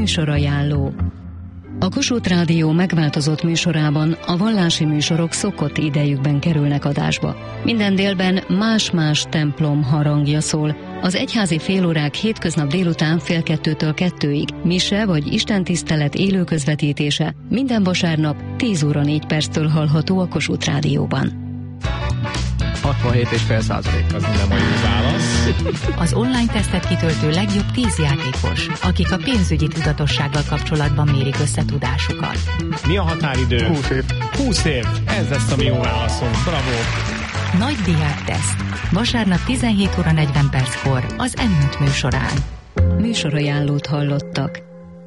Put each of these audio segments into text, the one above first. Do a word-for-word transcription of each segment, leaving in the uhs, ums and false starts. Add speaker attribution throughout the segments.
Speaker 1: Műsorajánló. A Kossuth Rádió megváltozott műsorában a vallási műsorok szokott idejükben kerülnek adásba. Minden délben más-más templom harangja szól. Az egyházi félórák hétköznap délután fél kettőtől kettőig, mise vagy istentisztelet élő közvetítése minden vasárnap tíz óra négy perctől hallható a Kossuth Rádióban.
Speaker 2: hatvanhét egész öt százalék az minden mai válasz.
Speaker 3: Az online tesztet kitöltő legjobb tíz játékos, akik a pénzügyi tudatossággal kapcsolatban mérik összetudásukat.
Speaker 2: Mi a határidő?
Speaker 4: húsz év.
Speaker 2: húsz év. Ez lesz a mi jó válaszunk. Bravo!
Speaker 3: Nagy diák teszt. Vasárnap tizenhét óra negyven perckor az em öt műsorán.
Speaker 1: Műsorajánlót hallottak.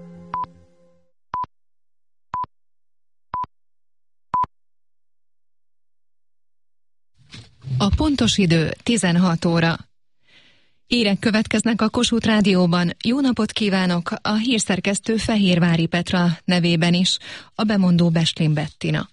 Speaker 5: A pontos idő tizenhat óra. Hírek következnek a Kossuth Rádióban. Jó napot kívánok! A hírszerkesztő Fehérvári Petra nevében is, a bemondó Bestlin Bettina.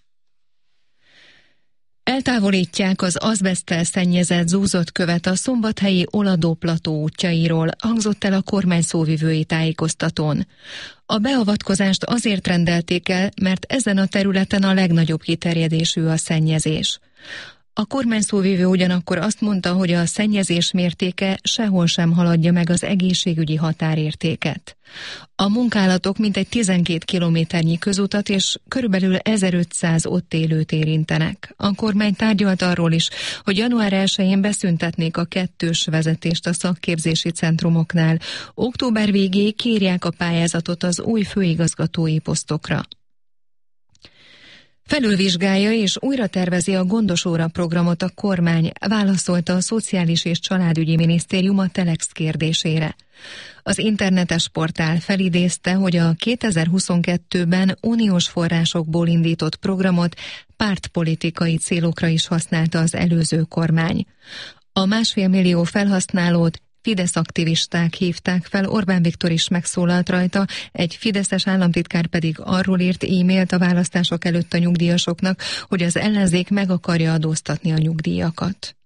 Speaker 5: Eltávolítják az azbeszttel szennyezett zúzott követ a szombathelyi Oladó-plató útjairól, hangzott el a kormány szóvivői tájékoztatón. A beavatkozást azért rendelték el, mert ezen a területen a legnagyobb kiterjedésű a szennyezés. A kormány szóvivő ugyanakkor azt mondta, hogy a szennyezés mértéke sehol sem haladja meg az egészségügyi határértéket. A munkálatok mintegy tizenkét kilométernyi közutat és körülbelül ezerötszáz ott élőt érintenek. A kormány tárgyalt arról is, hogy január elsején beszüntetnék a kettős vezetést a szakképzési centrumoknál. Október végéig kérják a pályázatot az új főigazgatói posztokra. Felülvizsgálja és újra tervezi a Gondos Óra programot a kormány, válaszolta a Szociális és Családügyi Minisztérium a Telex kérdésére. Az internetes portál felidézte, hogy a kétezer-huszonkettőben uniós forrásokból indított programot pártpolitikai célokra is használta az előző kormány. A másfél millió felhasználót Fidesz aktivisták hívták fel, Orbán Viktor is megszólalt rajta, egy fideszes államtitkár pedig arról írt e-mailt a választások előtt a nyugdíjasoknak, hogy az ellenzék meg akarja adóztatni a nyugdíjakat.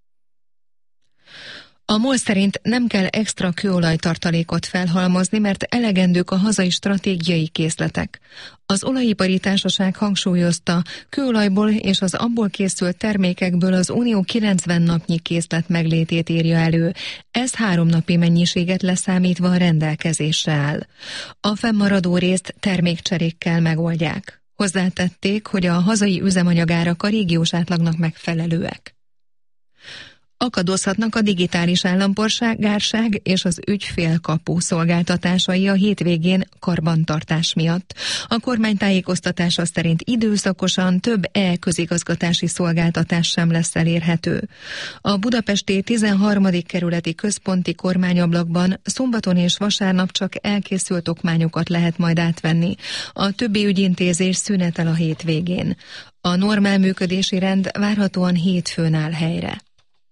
Speaker 5: A MOL szerint nem kell extra kőolajtartalékot felhalmozni, mert elegendők a hazai stratégiai készletek. Az olajipari társaság hangsúlyozta, kőolajból és az abból készült termékekből az Unió kilencven napnyi készlet meglétét írja elő. Ez három napi mennyiséget leszámítva a rendelkezésre áll. A fennmaradó részt termékcserékkel megoldják. Hozzátették, hogy a hazai üzemanyagárak a régiós átlagnak megfelelőek. Akadozhatnak a digitális állampolgárság és az ügyfélkapu szolgáltatásai a hétvégén karbantartás miatt. A kormány tájékoztatása szerint időszakosan több e-közigazgatási szolgáltatás sem lesz elérhető. A budapesti tizenharmadik kerületi központi kormányablakban szombaton és vasárnap csak elkészült okmányokat lehet majd átvenni. A többi ügyintézés szünetel a hétvégén. A normál működési rend várhatóan hétfőn áll helyre.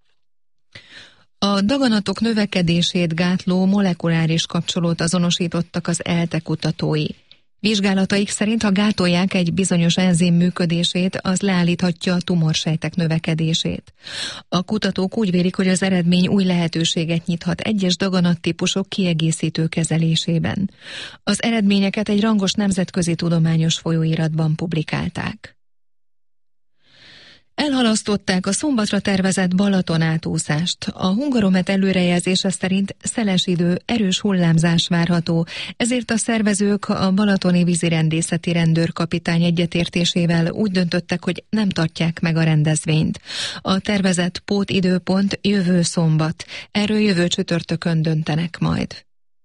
Speaker 5: A daganatok növekedését gátló molekuláris kapcsolót azonosítottak az ELTE kutatói. Vizsgálataik szerint, ha gátolják egy bizonyos enzim működését, az leállíthatja a tumorsejtek növekedését. A kutatók úgy vélik, hogy az eredmény új lehetőséget nyithat egyes daganattípusok kiegészítő kezelésében. Az eredményeket egy rangos nemzetközi tudományos folyóiratban publikálták. Elhalasztották a szombatra tervezett Balaton átúszást. A Hungaromet előrejelzése szerint szeles idő, erős hullámzás várható, ezért a szervezők a balatoni vízirendészeti rendőrkapitány egyetértésével úgy döntöttek, hogy nem tartják meg a rendezvényt. A tervezett pótidőpont jövő szombat, erről jövő csütörtökön döntenek majd.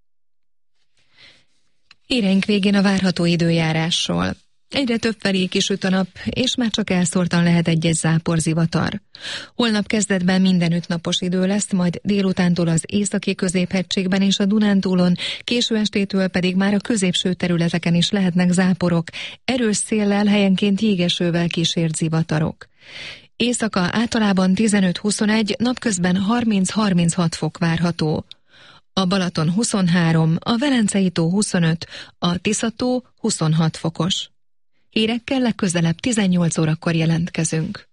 Speaker 5: Híreink végén a várható időjárásról. Egyre több felé kisüt a nap, és már csak elszórtan lehet egy-egy záporzivatar. Holnap kezdetben mindenütt napos idő lesz, majd délutántól az északi középhegységben és a Dunántúlon, késő estétől pedig már a középső területeken is lehetnek záporok, erős széllel, helyenként jégesővel kísért zivatarok. Éjszaka általában tizenöt-huszonegy, napközben harminc-harminchat fok várható. A Balaton huszonhárom, a Velencei tó huszonöt, a Tisza-tó huszonhat fokos. Hírekkel legközelebb tizennyolc órakor jelentkezünk.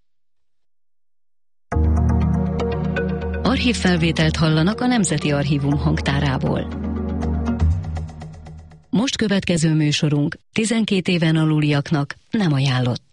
Speaker 1: Archívfelvételt hallanak a Nemzeti Archívum hangtárából. Most következő műsorunk tizenkét éven aluliaknak nem ajánlott.